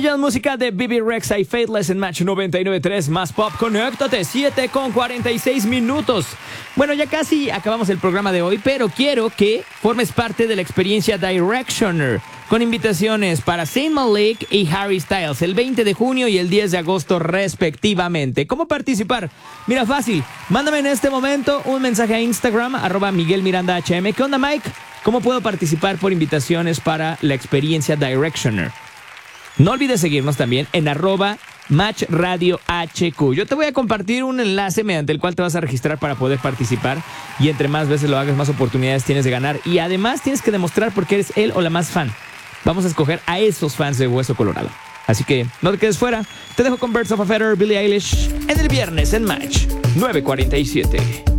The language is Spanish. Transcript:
Angel, música de Bibi Rexha y Faithless en Match 99.3 más pop. Conéctate, 7:46. Bueno, ya casi acabamos el programa de hoy, pero quiero que formes parte de la experiencia Directioner, con invitaciones para Zayn Malik y Harry Styles el 20 de junio y el 10 de agosto respectivamente. ¿Cómo participar? Mira, fácil. Mándame en este momento un mensaje a Instagram, @MiguelMirandaHM. ¿Qué onda, Mike? ¿Cómo puedo participar por invitaciones para la experiencia Directioner? No olvides seguirnos también en @MatchRadioHQ. Yo te voy a compartir un enlace mediante el cual te vas a registrar para poder participar, y entre más veces lo hagas, más oportunidades tienes de ganar, y además tienes que demostrar por qué eres él o la más fan. Vamos a escoger a esos fans de Hueso Colorado. Así que no te quedes fuera. Te dejo con Birds of a Feather, Billie Eilish, en el viernes en Match 9:47.